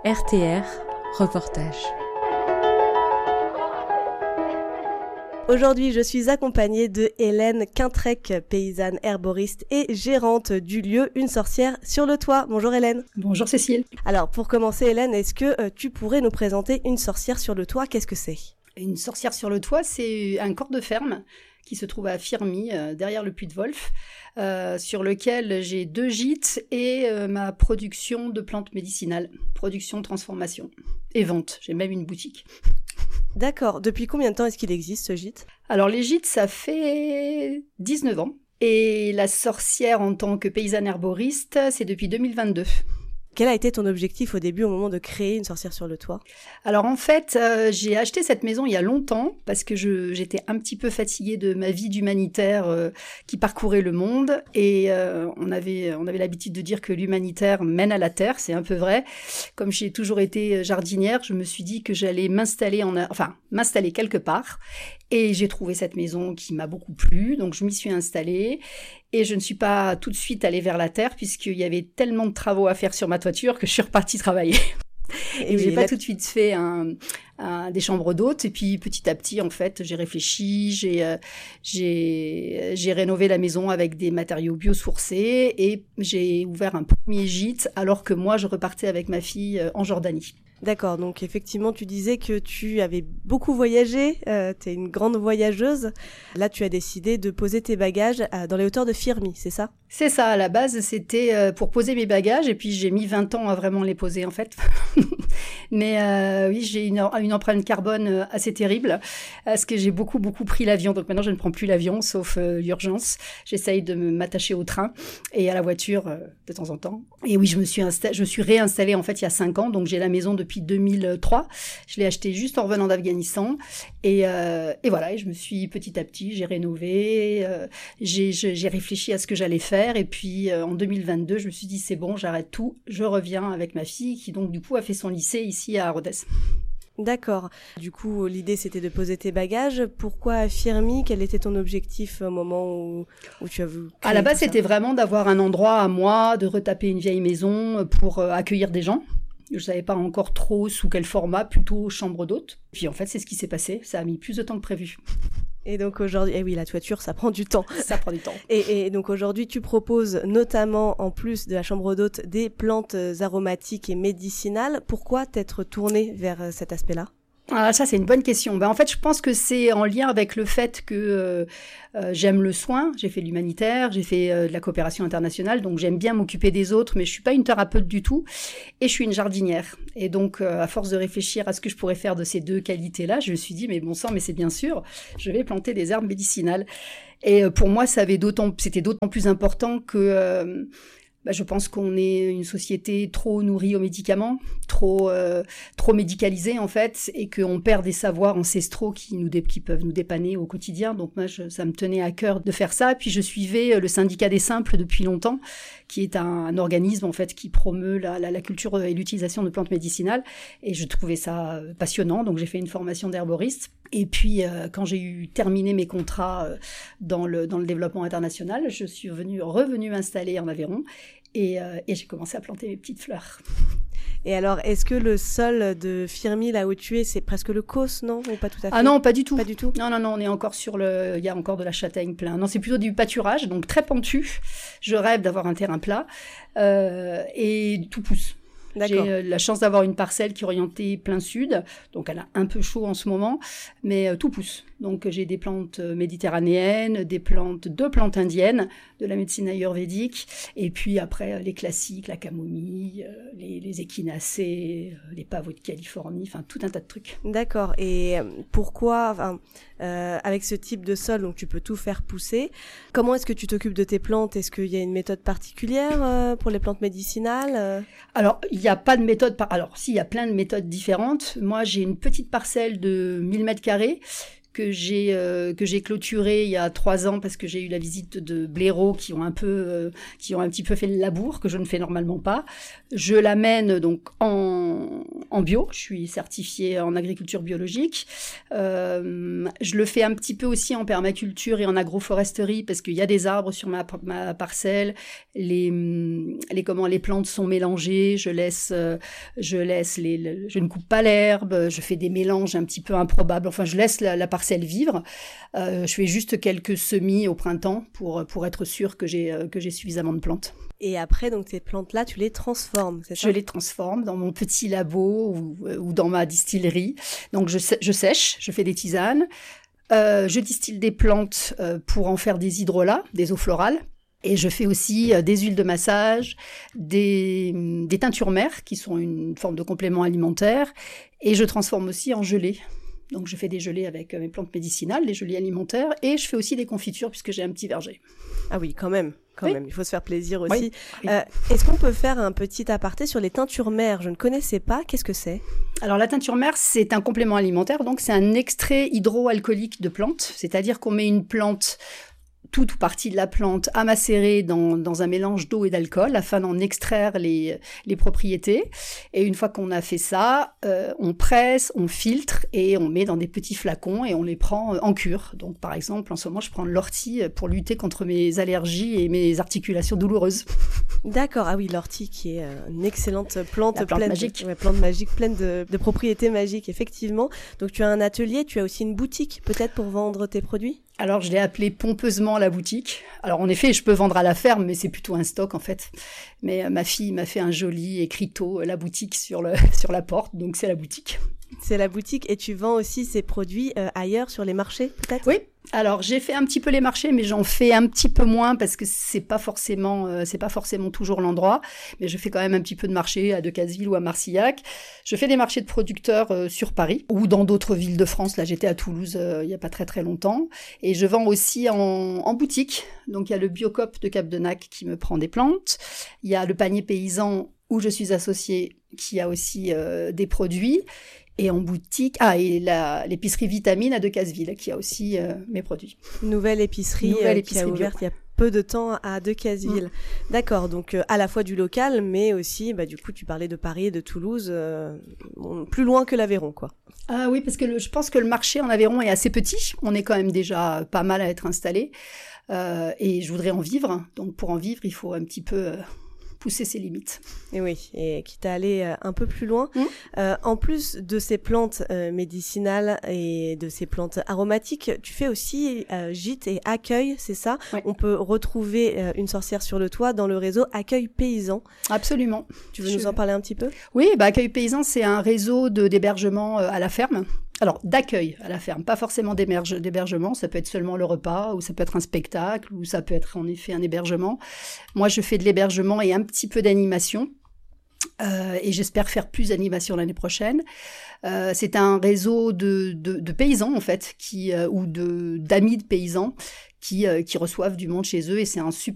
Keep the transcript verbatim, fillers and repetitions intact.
R T R, reportage. Aujourd'hui, je suis accompagnée de Hélène Quintrec, paysanne herboriste et gérante du lieu Une sorcière sur le toit. Bonjour Hélène. Bonjour Cécile. Alors, pour commencer Hélène, est-ce que euh, tu pourrais nous présenter Une sorcière sur le toit? Qu'est-ce que c'est? Une sorcière sur le toit, c'est un corps de ferme qui se trouve à Firmy, euh, derrière le Puy de Wolf, euh, sur lequel j'ai deux gîtes et euh, ma production de plantes médicinales, production, transformation et vente. J'ai même une boutique. D'accord. Depuis combien de temps est-ce qu'il existe ce gîte? Alors les gîtes, ça fait dix-neuf ans. Et la sorcière en tant que paysanne herboriste, c'est depuis deux mille vingt-deux. Quel a été ton objectif au début, au moment de créer Une sorcière sur le toit? Alors en fait, euh, j'ai acheté cette maison il y a longtemps parce que je, j'étais un petit peu fatiguée de ma vie d'humanitaire euh, qui parcourait le monde et euh, on avait on avait l'habitude de dire que l'humanitaire mène à la terre, c'est un peu vrai. Comme j'ai toujours été jardinière, je me suis dit que j'allais m'installer en enfin m'installer quelque part et j'ai trouvé cette maison qui m'a beaucoup plu, donc je m'y suis installée. Et je ne suis pas tout de suite allée vers la terre puisqu'il y avait tellement de travaux à faire sur ma toiture que je suis repartie travailler. Et, et j'ai pas la... tout de suite fait un, un, des chambres d'hôtes. Et puis petit à petit, en fait, j'ai réfléchi, j'ai, euh, j'ai, j'ai rénové la maison avec des matériaux biosourcés et j'ai ouvert un premier gîte alors que moi, je repartais avec ma fille euh, en Jordanie. D'accord, donc effectivement, tu disais que tu avais beaucoup voyagé, euh, tu es une grande voyageuse. Là, tu as décidé de poser tes bagages euh, dans les hauteurs de Firmy, c'est ça? C'est ça, à la base, c'était euh, pour poser mes bagages, et puis j'ai mis vingt ans à vraiment les poser, en fait. Mais euh, oui, j'ai une, une empreinte carbone assez terrible, parce que j'ai beaucoup, beaucoup pris l'avion. Donc maintenant, je ne prends plus l'avion, sauf euh, l'urgence. J'essaye de me, m'attacher au train et à la voiture euh, de temps en temps. Et oui, je me suis, insta- je me suis réinstallée, en fait, il y a cinq ans, donc j'ai la maison depuis Depuis deux mille trois, je l'ai acheté juste en revenant d'Afghanistan et, euh, et voilà, et je me suis petit à petit, j'ai rénové, euh, j'ai, j'ai, j'ai réfléchi à ce que j'allais faire et puis euh, en deux mille vingt-deux, je me suis dit c'est bon, j'arrête tout, je reviens avec ma fille qui donc du coup a fait son lycée ici à Rodez. D'accord. Du coup, l'idée c'était de poser tes bagages. Pourquoi Firmy? Quel était ton objectif au moment où, où tu as voulu créer? À la base, c'était vraiment d'avoir un endroit à moi, de retaper une vieille maison pour euh, accueillir des gens. Je ne savais pas encore trop sous quel format, plutôt chambre d'hôte. Puis en fait, c'est ce qui s'est passé. Ça a mis plus de temps que prévu. Et donc aujourd'hui, eh oui, la toiture, ça prend du temps. Ça prend du temps. Et, et donc aujourd'hui, tu proposes notamment, en plus de la chambre d'hôte, des plantes aromatiques et médicinales. Pourquoi t'être tournée vers cet aspect-là? Ah, ça, c'est une bonne question. Ben, en fait, je pense que c'est en lien avec le fait que euh, euh, j'aime le soin. J'ai fait de l'humanitaire, j'ai fait euh, de la coopération internationale, donc j'aime bien m'occuper des autres, mais je suis pas une thérapeute du tout. Et je suis une jardinière. Et donc, euh, à force de réfléchir à ce que je pourrais faire de ces deux qualités-là, je me suis dit, mais bon sang, mais c'est bien sûr, je vais planter des herbes médicinales. Et euh, pour moi, ça avait d'autant, c'était d'autant plus important que... Euh, Bah, je pense qu'on est une société trop nourrie aux médicaments, trop euh, trop médicalisée en fait, et qu'on perd des savoirs ancestraux qui nous dé- qui peuvent nous dépanner au quotidien. Donc moi, je, ça me tenait à cœur de faire ça. Puis je suivais le syndicat des simples depuis longtemps, qui est un, un organisme en fait qui promeut la, la, la culture et l'utilisation de plantes médicinales. Et je trouvais ça passionnant. Donc j'ai fait une formation d'herboriste. Et puis euh, quand j'ai eu terminé mes contrats euh, dans le dans le développement international, je suis revenue revenue m'installer en Aveyron. Et, euh, et j'ai commencé à planter mes petites fleurs. Et alors, est-ce que le sol de Firmy, là où tu es, c'est presque le Causse, non? Ou pas tout à fait? Ah non, pas du tout. Pas du tout. Non, non, non, on est encore sur le... Il y a encore de la châtaigne plein. Non, c'est plutôt du pâturage, donc très pentu. Je rêve d'avoir un terrain plat. Euh, et tout pousse. D'accord. J'ai euh, la chance d'avoir une parcelle qui est orientée plein sud, donc elle a un peu chaud en ce moment, mais euh, tout pousse. Donc j'ai des plantes méditerranéennes, des plantes, deux plantes indiennes, de la médecine ayurvédique, et puis après euh, les classiques, la camomille, euh, les, les échinacées, euh, les pavots de Californie, enfin tout un tas de trucs. D'accord. Et pourquoi, enfin, euh, avec ce type de sol, donc tu peux tout faire pousser, comment est-ce que tu t'occupes de tes plantes? Est-ce qu'il y a une méthode particulière euh, pour les plantes médicinales euh Alors, il n'y a pas de méthode. Par... Alors, si, il y a plein de méthodes différentes. Moi, j'ai une petite parcelle de mille mètres carrés que j'ai euh, que j'ai clôturé il y a trois ans parce que j'ai eu la visite de blaireaux qui ont un peu euh, qui ont un petit peu fait le labour que je ne fais normalement pas. Je l'amène donc en en bio. Je suis certifiée en agriculture biologique. Euh, je le fais un petit peu aussi en permaculture et en agroforesterie parce qu'il y a des arbres sur ma ma parcelle. Les les comment les plantes sont mélangées. Je laisse euh, je laisse les, le, je ne coupe pas l'herbe. Je fais des mélanges un petit peu improbables. Enfin, je laisse la, la parcelle vivre. Euh, je fais juste quelques semis au printemps pour, pour être sûre que j'ai, euh, que j'ai suffisamment de plantes. Et après, donc, ces plantes-là, tu les transformes, c'est ça? Je les transforme dans mon petit labo ou, ou dans ma distillerie. Donc, je, je sèche, je fais des tisanes. Euh, je distille des plantes euh, pour en faire des hydrolats, des eaux florales. Et je fais aussi euh, des huiles de massage, des, des teintures mères, qui sont une forme de complément alimentaire. Et je transforme aussi en gelée. Donc, je fais des gelées avec mes plantes médicinales, des gelées alimentaires, et je fais aussi des confitures puisque j'ai un petit verger. Ah oui, quand même, quand oui. même. Il faut se faire plaisir aussi. Oui. Oui. Euh, est-ce qu'on peut faire un petit aparté sur les teintures mères? Je ne connaissais pas. Qu'est-ce que c'est? Alors, la teinture mère, c'est un complément alimentaire. Donc, c'est un extrait hydroalcoolique de plante. C'est-à-dire qu'on met une plante, toute ou partie de la plante, à macérer dans, dans un mélange d'eau et d'alcool afin d'en extraire les, les propriétés. Et une fois qu'on a fait ça, euh, on presse, on filtre et on met dans des petits flacons et on les prend en cure. Donc, par exemple, en ce moment, je prends de l'ortie pour lutter contre mes allergies et mes articulations douloureuses. D'accord. Ah oui, l'ortie qui est une excellente plante, La plante pleine magique. De, ouais, plante magique, pleine de, de propriétés magiques, effectivement. Donc, tu as un atelier, tu as aussi une boutique, peut-être, pour vendre tes produits? Alors, je l'ai appelé pompeusement la boutique. Alors, en effet, je peux vendre à la ferme, mais c'est plutôt un stock, en fait. Mais euh, ma fille m'a fait un joli écriteau, la boutique, sur, le, sur la porte, donc c'est la boutique. C'est la boutique, et tu vends aussi ces produits euh, ailleurs, sur les marchés, peut-être? Oui. Alors, j'ai fait un petit peu les marchés, mais j'en fais un petit peu moins parce que c'est pas forcément, euh, c'est pas forcément toujours l'endroit. Mais je fais quand même un petit peu de marché à Decazeville ou à Marcillac. Je fais des marchés de producteurs euh, sur Paris ou dans d'autres villes de France. Là, j'étais à Toulouse euh, il y a pas très très longtemps. Et je vends aussi en, en boutique. Donc, il y a le Biocop de Cap-de-Nac qui me prend des plantes. Il y a le Panier Paysan où je suis associée qui a aussi euh, des produits. Et en boutique, ah, et la, l'épicerie Vitamine à Decazeville, qui a aussi euh, mes produits. Nouvelle épicerie, Nouvelle euh, épicerie qui a ouvert il y a peu de temps à Decazeville. Mmh. D'accord, donc euh, à la fois du local, mais aussi, bah, du coup, tu parlais de Paris et de Toulouse, euh, bon, plus loin que l'Aveyron, quoi. Ah oui, parce que le, je pense que le marché en Aveyron est assez petit. On est quand même déjà pas mal à être installé. Euh, et je voudrais en vivre. Donc pour en vivre, il faut un petit peu... Euh, pousser ses limites. Et oui, et quitte à aller euh, un peu plus loin. Mmh. Euh, en plus de ces plantes euh, médicinales et de ces plantes aromatiques, tu fais aussi euh, gîte et accueil, c'est ça? Ouais. On peut retrouver euh, une sorcière sur le toit dans le réseau Accueil Paysan. Absolument. Tu veux Je... nous en parler un petit peu? Oui, bah, Accueil Paysan, c'est un réseau de, d'hébergement euh, à la ferme. Alors, d'accueil à la ferme, pas forcément d'hébergement, ça peut être seulement le repas, ou ça peut être un spectacle, ou ça peut être en effet un hébergement. Moi, je fais de l'hébergement et un petit peu d'animation, euh, et j'espère faire plus d'animation l'année prochaine. Euh, c'est un réseau de, de, de paysans, en fait, qui, euh, ou de, d'amis de paysans, qui, euh, qui reçoivent du monde chez eux, et c'est un super